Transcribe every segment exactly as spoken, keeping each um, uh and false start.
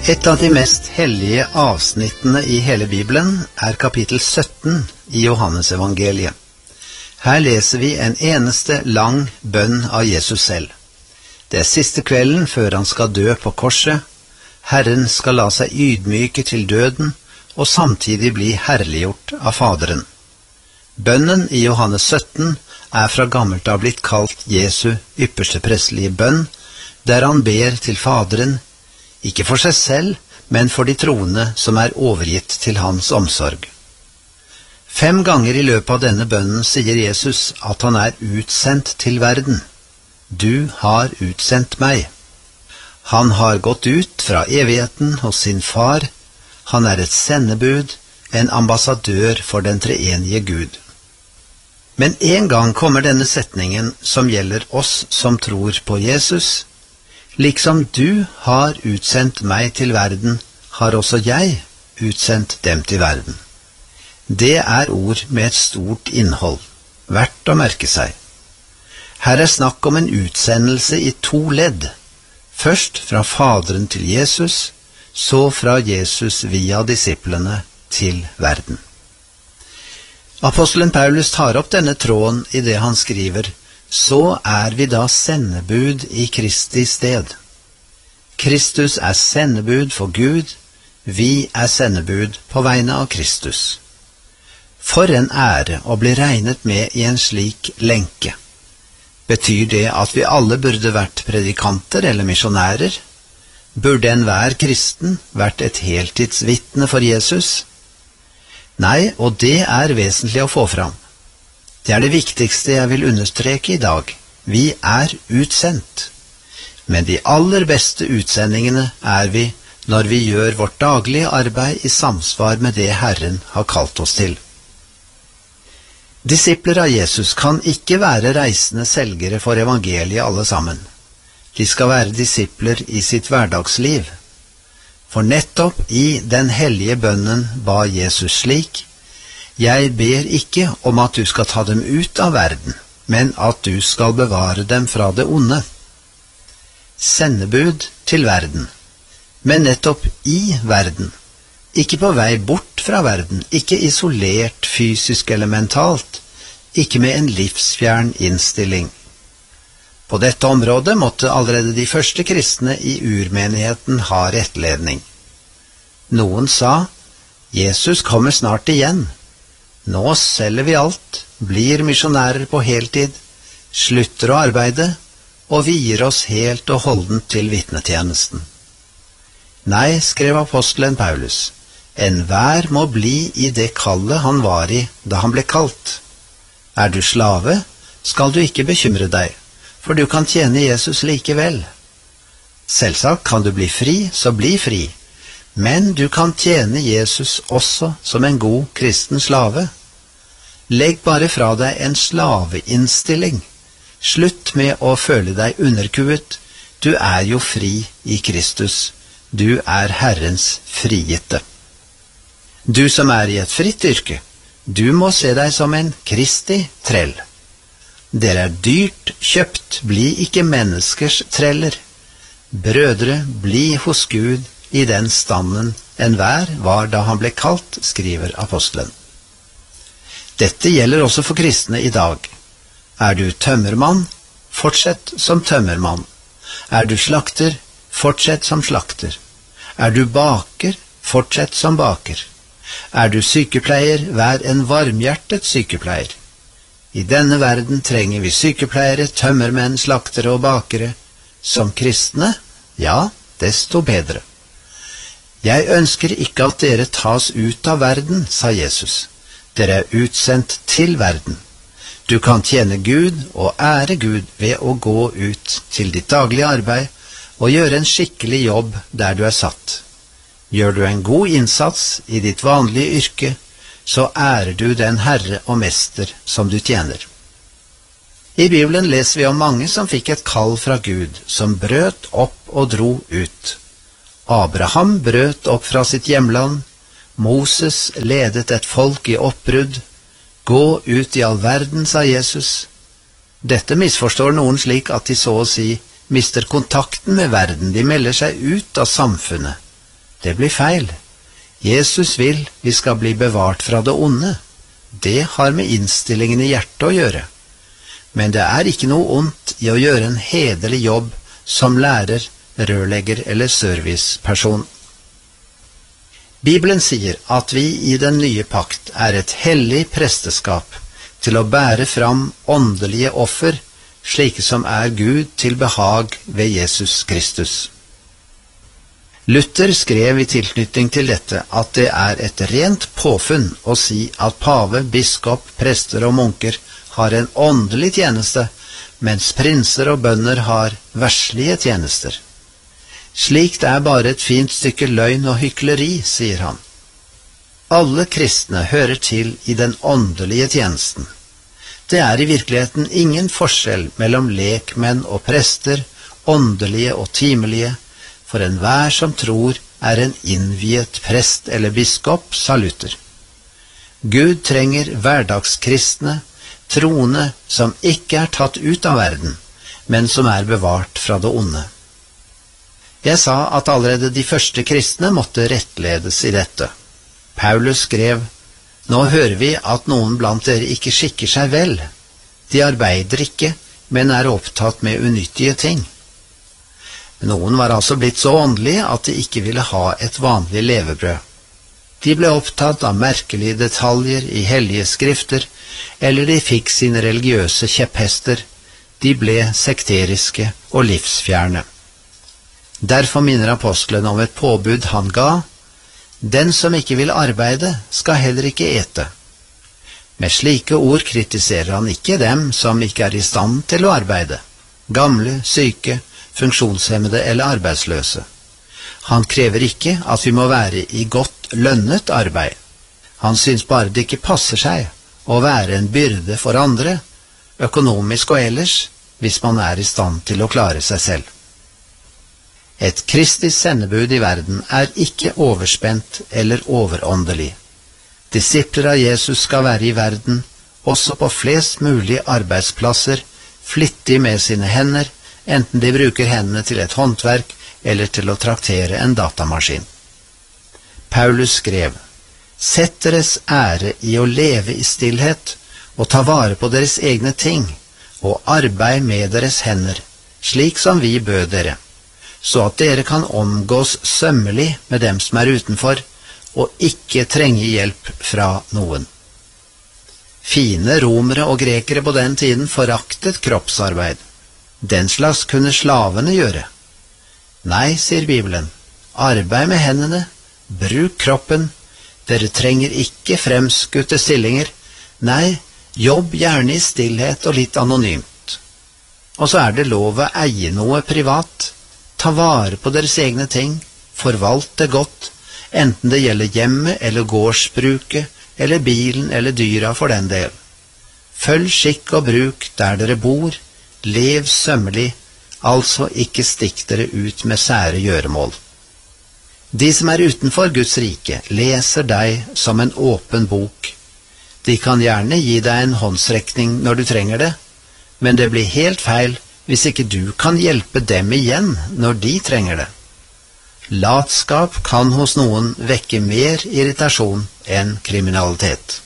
Et av de mest hellige avsnittene i hele Bibelen er kapittel sytten i Johannes evangeliet. Her leser vi en eneste lang bønn av Jesus selv. Det er siste kvelden før han skal dø på korset. Herren skal la seg ydmyke til døden og samtidig bli herliggjort av Faderen. Bønnen i Johannes sytten er fra gammelt av blitt kalt Jesu ypperste prestelige bønn, der han ber til Faderen, ikke for seg selv, men for de troende som er overgitt til hans omsorg. Fem ganger i løpet av denne bønnen sier Jesus at han er utsendt til verden. Du har utsendt meg. Han har gått ut fra evigheten hos sin far. Han er et sendebud, en ambassadør for den treenige Gud. Men en gang kommer denne setningen som gjelder oss som tror på Jesus. Liksom du har utsendt meg til verden, har også jeg utsendt dem til verden. Det er ord med et stort innhold, verdt å merke seg. Her er snakk om en utsendelse i to ledd. Først fra Faderen til Jesus, så fra Jesus via disiplene til verden. Apostelen Paulus tar opp denne tråden i det han skriver: så er vi da sendebud i Kristi sted. Kristus er sendebud for Gud, vi er sendebud på vegne av Kristus. For en ære å bli regnet med i en slik lenke. Betyr det at vi alle burde vært predikanter eller misjonærer? Burde enhver kristen vært et heltidsvitne for Jesus? Nei, og det er vesentlig å få fram. Det er det viktigste jeg vil understreke i dag. Vi er utsendt. Men de aller beste utsendingene er vi når vi gjør vårt daglige arbeid i samsvar med det Herren har kalt oss til. Disipler av Jesus kan ikke være reisende selgere for evangeliet alle sammen. De skal være disipler i sitt hverdagsliv. For nettopp i den hellige bønnen ba Jesus slik: Jeg ber ikke om at du skal ta dem ut av verden, men at du skal bevare dem fra det onde. Sendebud til verden, men nettopp i verden. Ikke på vei bort fra verden, ikke isolert fysisk eller mentalt, ikke med en livsfjern innstilling. På dette området måtte allerede de første kristne i urmenigheten ha rettledning. Noen sa: Jesus kommer snart igjen. Nå selger vi alt, blir misjonærer på heltid, slutter å arbeide, og vier oss helt og holdent til vitnetjenesten. Nei, skrev apostelen Paulus, enhver må bli i det kallet han var i da han ble kalt. Er du slave, skal du ikke bekymre deg, for du kan tjene Jesus likevel. Selvsagt kan du bli fri, så bli fri, men du kan tjene Jesus også som en god kristen slave. Legg bare fra deg en slaveinnstilling. Slutt med å føle deg underkuet. Du er jo fri i Kristus. Du er Herrens frigitte. Du som er i et fritt yrke, du må se deg som en Kristi trell. Dere er dyrt kjøpt, bli ikke menneskers treller. Brødre, bli hos Gud i den standen enhver var da han ble kalt, skriver apostelen. Dette gjelder også for kristne i dag. Er du tømmermann, fortsett som tømmermann. Er du slakter, fortsett som slakter. Er du baker, fortsett som baker. Er du sykepleier, vær en varmhjertet sykepleier. I denne verden trenger vi sykepleiere, tømmermenn, slaktere og bakere. Som kristne, ja, desto bedre. Jeg ønsker ikke at dere tas ut av verden, sa Jesus. Dere er utsendt til verden. Du kan tjene Gud og ære Gud ved å gå ut til ditt daglige arbeid og gjøre en skikkelig jobb der du er satt. Gjør du en god innsats i ditt vanlige yrke, så ærer du den Herre og Mester som du tjener. I Bibelen leser vi om mange som fikk et kall fra Gud, som brøt opp og dro ut. Abraham brøt opp fra sitt hjemland. Moses ledet et folk i oppbrudd. Gå ut i all verden, sa Jesus. Dette misforstår noen slik at de så å si mister kontakten med verden, de melder seg ut av samfunnet. Det blir feil. Jesus vil vi skal bli bevart fra det onde. Det har med innstillingen i hjertet å gjøre. Men det er ikke noe ondt i å gjøre en hederlig jobb som lærer, rørlegger eller serviceperson. Bibelen sier at vi i den nye pakt er et hellig presteskap til å bære fram åndelige offer, slike som er Gud til behag ved Jesus Kristus. Luther skrev i tilknytning til dette at det er et rent påfunn å si at pave, biskop, prester og munker har en åndelig tjeneste, mens prinser og bønder har verslige tjenester. Slikt er bare et fint stykke løgn og hykleri, sier han. Alle kristne hører til i den åndelige tjenesten. Det er i virkeligheten ingen forskjell mellom lekmenn og prester, åndelige og timelige, for enhver som tror er en innviet prest eller biskop, sa Luther. Gud trenger hverdagskristne, troende som ikke er tatt ut av verden, men som er bevart fra det onde. Jeg sa at allerede de første kristne måtte rettledes i dette. Paulus skrev, «Nå hører vi at noen blant dere ikke skikker seg vel. De arbeider ikke, men er opptatt med unyttige ting.» Noen var altså blitt så åndelige at de ikke ville ha et vanlig levebrød. De ble opptatt av merkelige detaljer i hellige skrifter, eller de fikk sine religiøse kjepphester. De ble sekteriske og livsfjerne. Derfor minner apostelen om et påbud han ga: «Den som ikke vil arbeide, skal heller ikke ete.» Med slike ord kritiserer han ikke dem som ikke er i stand til å arbeide, gamle, syke, funksjonshemmede eller arbeidsløse. Han krever ikke at vi må være i godt lønnet arbeid. Han syns bare det ikke passer seg å være en byrde for andre, økonomisk og ellers, hvis man er i stand til å klare seg selv. Et Kristi sendebud i verden er ikke overspent eller overåndelig. Disipler av Jesus skal være i verden, også på flest mulig arbeidsplasser, flittig med sine hender, enten de bruker hendene til et håndverk eller til å traktere en datamaskin. Paulus skrev, «Sett deres ære i å leve i stillhet, og ta vare på deres egne ting, og arbeid med deres hender, slik som vi bød dere, så at dere kan omgås sømmelig med dem som er utenfor, og ikke trenge hjelp fra noen.» Fine romere og grekere på den tiden foraktet kroppsarbeid. Den slags kunne slavene gjøre. Nei, sier Bibelen, arbeid med hendene, bruk kroppen, dere trenger ikke fremskutte stillinger, nei, jobb gjerne i stillhet og litt anonymt. Og så er det lov å eie noe privat, ta vare på deres egne ting, forvalt det godt, enten det gjelder hjemmet eller gårdsbruket, eller bilen eller dyra for den del. Følg skikk og bruk der dere bor, lev sømmelig, altså ikke stikk dere ut med sære gjøremål. De som er utenfor Guds rike, leser deg som en åpen bok. De kan gjerne gi deg en håndsrekning når du trenger det, men det blir helt feil hvis ikke du kan hjelpe dem igjen når de trenger det. Latskap kan hos noen vekke mer irritasjon enn kriminalitet.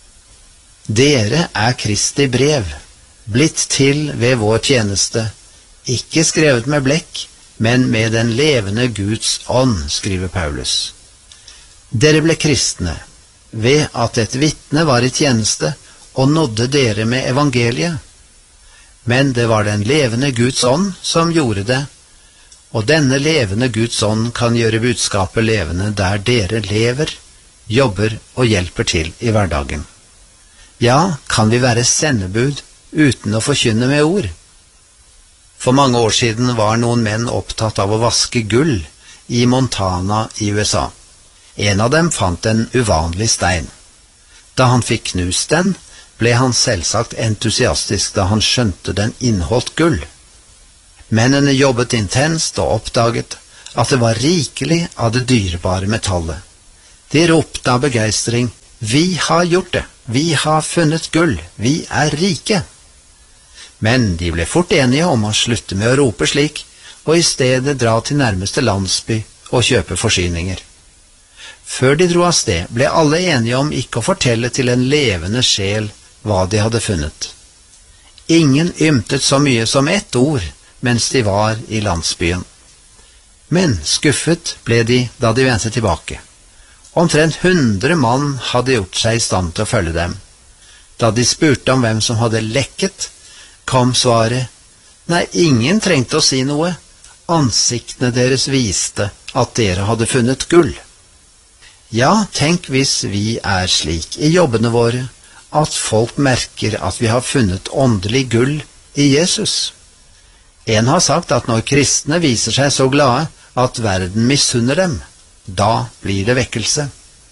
Dere er Kristi brev, blitt til ved vår tjeneste, ikke skrevet med blekk, men med den levende Guds ånd, skriver Paulus. Dere ble kristne ved at et vitne var i tjeneste og nådde dere med evangeliet. Men det var den levende Guds ånd som gjorde det, og denne levende Guds ånd kan gjøre budskapet levende der dere lever, jobber og hjelper til i hverdagen. Ja, kan vi være sendebud uten å forkynne med ord? For mange år siden var noen menn opptatt av å vaske gull i Montana i U S A. En av dem fant en uvanlig stein. Da han fikk knust den, ble han selvsagt entusiastisk da han skjønte den inneholdt gull. Mennene jobbet intenst og oppdaget at det var rikelig av det dyrebare metallet. De ropte av begeistring, «Vi har gjort det! Vi har funnet gull! Vi er rike!» Men de ble fort enige om å slutte med å rope slik, og i stedet dra til nærmeste landsby og kjøpe forsyninger. Før de dro av sted, ble alle enige om ikke å fortelle til en levende sjel hva de hadde funnet. Ingen ymtet så mye som ett ord mens de var i landsbyen. Men skuffet ble de da de vendte tilbake. Omtrent hundre mann hadde gjort seg i stand til å følge dem. Da de spurte om hvem som hadde lekket, kom svaret: nei, ingen trengte å si noe. Ansiktene deres viste at dere hadde funnet gull. Ja, tenk hvis vi er slik i jobbene våre, at folk merker at vi har funnet åndelig gull i Jesus. En har sagt at når kristne viser seg så glade at verden misunner dem, da blir det vekkelse.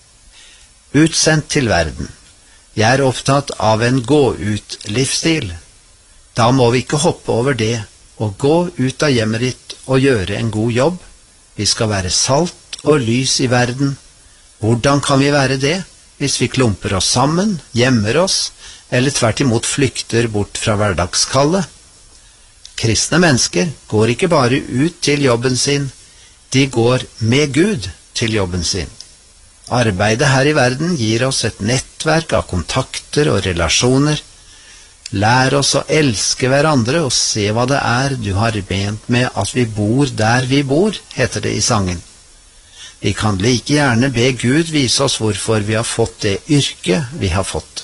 Utsendt til verden. Jeg er opptatt av en gå-ut-livsstil. Da må vi ikke hoppe over det og gå ut av hjemmet ditt og gjøre en god jobb. Vi skal være salt og lys i verden. Hvordan kan vi være det hvis vi klumper oss sammen, gjemmer oss, eller tvert imot flykter bort fra hverdagskallet? Kristne mennesker går ikke bare ut til jobben sin, de går med Gud til jobben sin. Arbeidet her i verden gir oss et nettverk av kontakter og relasjoner. Lær oss å elske hverandre og se hva det er du har ment med at vi bor der vi bor, heter det i sangen. Vi kan like gjerne be Gud vise oss hvorfor vi har fått det yrket vi har fått.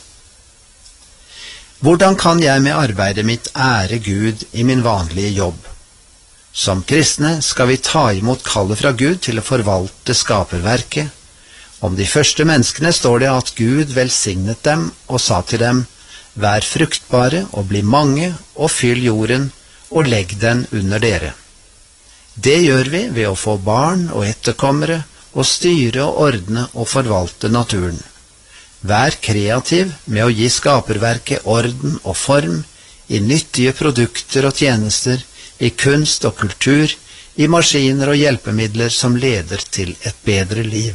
Hvordan kan jeg med arbeidet mitt ære Gud i min vanlige jobb? Som kristne skal vi ta imot kallet fra Gud til å forvalte skaperverket. Om de første menneskene står det at Gud velsignet dem og sa til dem: vær fruktbare og bli mange og fyll jorden og legg den under dere. Det gjør vi ved å få barn og etterkommere og styre og ordne og forvalte naturen. Vær kreativ med å gi skaperverket orden og form i nyttige produkter og tjenester, i kunst og kultur, i maskiner og hjelpemidler som leder til et bedre liv.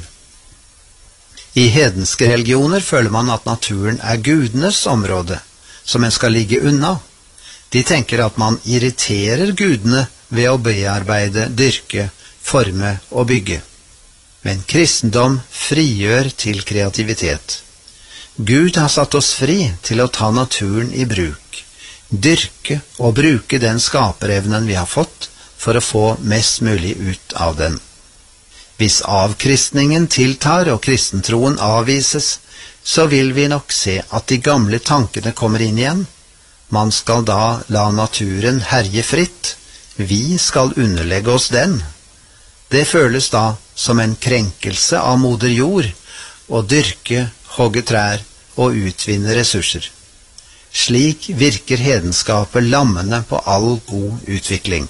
I hedenske religioner føler man at naturen er gudenes område, som en skal ligge unna. De tenker at man irriterer gudene ved å bearbeide, dyrke, forme og bygge. Men kristendom frigjør til kreativitet. Gud har satt oss fri til å ta naturen i bruk, dyrke og bruke den skaperevnen vi har fått for å få mest mulig ut av den. Hvis avkristningen tiltar og kristentroen avvises, så vil vi nok se at de gamle tankene kommer inn igjen. Man skal da la naturen herje fritt. Vi skal underlegge oss den. Det føles da som en krenkelse av moder jord å dyrke, hogge trær og utvinne ressurser. Slik virker hedenskapet lammende på all god utvikling.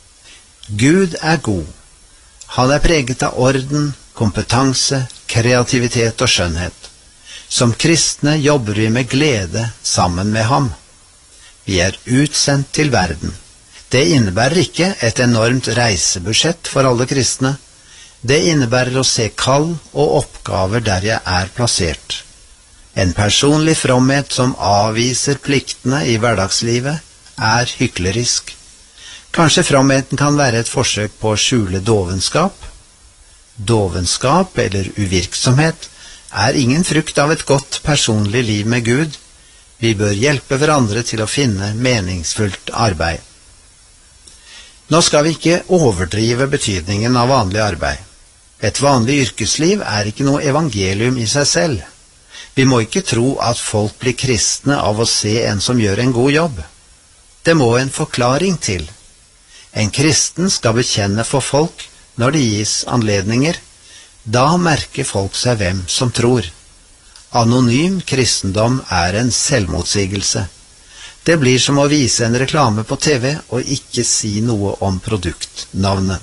Gud er god. Han er preget av orden, kompetanse, kreativitet og skjønnhet. Som kristne jobber vi med glede sammen med ham. Vi er utsendt til verden. Det innebærer ikke et enormt reisebudsjett for alle kristne. Det innebærer å se kall og oppgaver der jeg er plassert. En personlig fromhet som avviser pliktene i hverdagslivet, er hyklerisk. Kanskje fromheten kan være et forsøk på å skjule dovenskap? Dovenskap eller uvirksomhet er ingen frukt av et godt personlig liv med Gud. Vi bør hjelpe hverandre til å finne meningsfullt arbeid. Nå skal vi ikke overdrive betydningen av vanlig arbeid. Et vanlig yrkesliv er ikke noe evangelium i seg selv. Vi må ikke tro at folk blir kristne av å se en som gjør en god jobb. Det må en forklaring til. En kristen skal bekjenne for folk når det gis anledninger. Da merker folk seg hvem som tror. Anonym kristendom er en selvmotsigelse. Det blir som å vise en reklame på T V og ikke si noe om produktnavnet.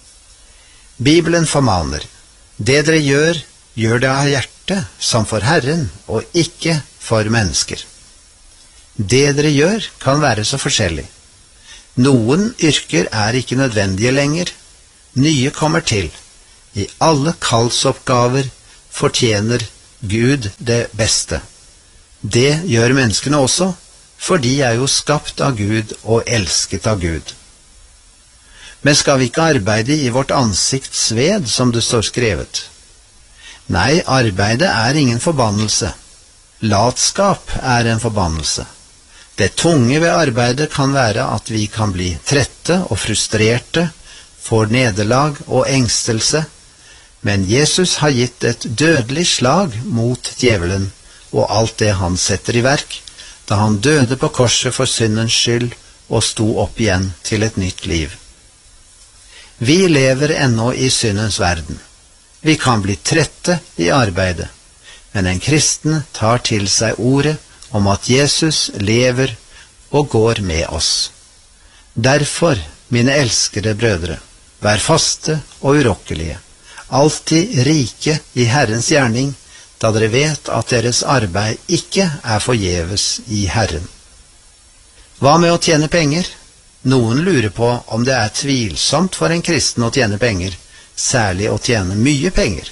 Bibelen formaner: det dere gjør, gjør det av hjertet, som for Herren, og ikke for mennesker. Det dere gjør kan være så forskjellig. Noen yrker er ikke nødvendige lenger. Nye kommer til. I alle kallsoppgaver fortjener Gud det beste. Det gjør menneskene også, for de er jo skapt av Gud og elsket av Gud. Men skal vi ikke arbeide i vårt ansikts sved, som det står skrevet? Nei, arbeidet er ingen forbannelse. Latskap er en forbannelse. Det tunge ved arbeidet kan være at vi kan bli trette og frustrerte, får nederlag og engstelse, men Jesus har gitt et dødelig slag mot djevelen og alt det han setter i verk, da han døde på korset for syndens skyld og sto opp igjen til et nytt liv. Vi lever ennå i syndens verden. Vi kan bli trette i arbeidet, men en kristen tar til seg ordet om at Jesus lever og går med oss. Derfor, mine elskede brødre, vær faste og urokkelige, alltid rike i Herrens gjerning, da dere vet at deres arbeid ikke er forgjeves i Herren. Hva med å tjene penger? Noen lurer på om det er tvilsomt for en kristen å tjene penger, særlig å tjene mye penger.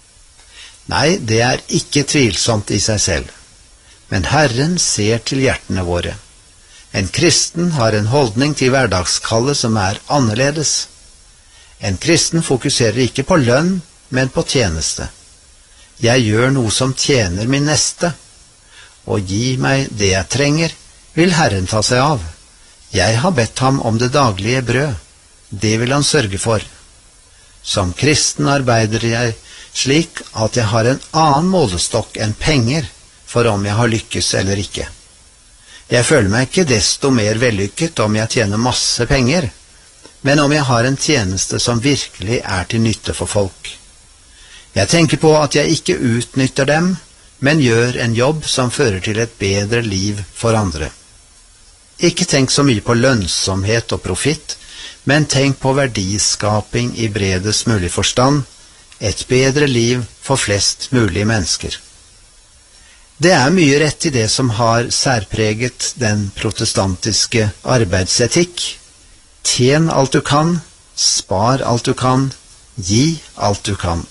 Nei, det er ikke tvilsomt i seg selv. Men Herren ser til hjertene våre. En kristen har en holdning til hverdagskallet som er annerledes. En kristen fokuserer ikke på lønn, men på tjeneste. Jeg gjør noe som tjener min neste, og gi meg det jeg trenger, vil Herren ta seg av. Jeg har bedt ham om det daglige brød, det vil han sørge for. Som kristen arbeider jeg slik at jeg har en annen målestokk enn penger, for om jeg har lykkes eller ikke. Jeg føler meg ikke desto mer vellykket om jeg tjener masse penger, men om jeg har en tjeneste som virkelig er til nytte for folk. Jeg tenker på at jeg ikke utnytter dem, men gjør en jobb som fører til et bedre liv for andre. Ikke tenk så mye på lønnsomhet og profitt, men tenk på verdiskaping i bredest mulig forstand, et bedre liv for flest mulig mennesker. Det er mye rett i det som har særpreget den protestantiske arbeidsetikk. Tjen alt du kan, spar alt du kan, gi alt du kan.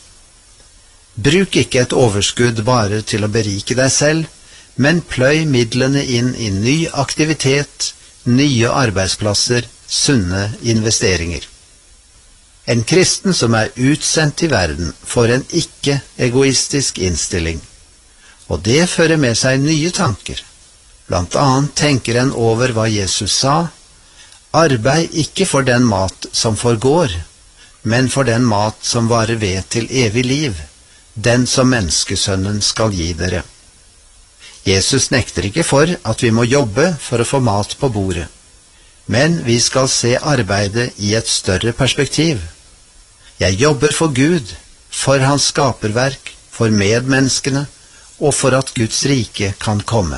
Bruk ikke et overskudd bare til å berike deg selv, men pløy midlene inn i ny aktivitet, nye arbeidsplasser, sunne investeringer. En kristen som er utsendt i verden får en ikke-egoistisk innstilling, og det fører med seg nye tanker. Blant annet tenker en over hva Jesus sa: arbeid ikke for den mat som forgår, men for den mat som varer ved til evig liv, den som menneskesønnen skal gi dere. Jesus nekter ikke for at vi må jobbe for å få mat på bordet, men vi skal se arbeidet i et større perspektiv. Jeg jobber for Gud, for hans skaperverk, for medmenneskene, og for at Guds rike kan komme.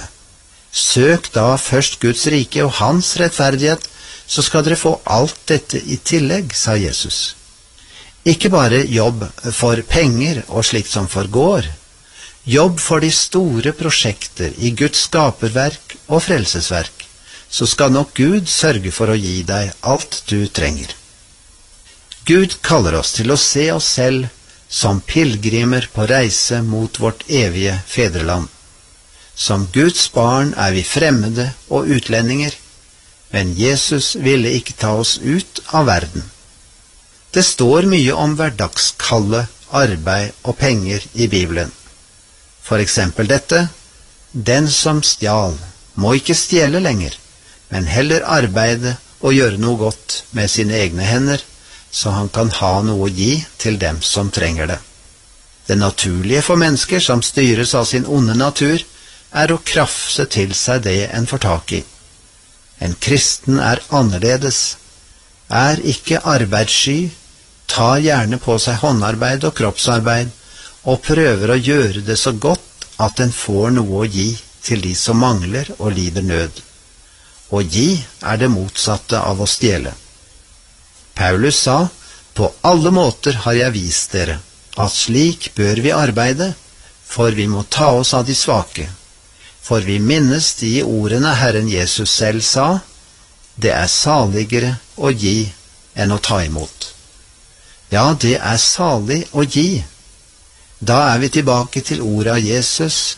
Søk da først Guds rike og hans rettferdighet, så skal dere få alt dette i tillegg, sa Jesus. Ikke bare jobb for penger og slikt som forgår. Jobb for de store prosjekter i Guds skaperverk og frelsesverk, så skal nok Gud sørge for å gi deg alt du trenger. Gud kaller oss til å se oss selv som pilgrimer på reise mot vårt evige fedreland. Som Guds barn er vi fremmede og utlendinger, men Jesus ville ikke ta oss ut av verden. Det står mye om hverdagskallet, arbeid og penger i Bibelen. For eksempel dette: den som stjal, må ikke stjele lenger, men heller arbeide og gjøre noe godt med sine egne hender, så han kan ha noe å gi til dem som trenger det. Det naturlige for mennesker som styres av sin onde natur, er å krafse til seg det en får tak i. En kristen er annerledes, er ikke arbeidssky, tar gjerne på seg håndarbeid og kroppsarbeid, og prøver å gjøre det så godt at en får noe å gi til de som mangler og lider nød. Å gi er det motsatte av å stjele. Paulus sa: på alle måter har jeg vist dere at slik bør vi arbeide, for vi må ta oss av de svake. For vi minnes de ordene Herren Jesus selv sa: det er saligere å gi enn å ta imot. Ja, det er salig å gi. Da er vi tilbake til ordet av Jesus: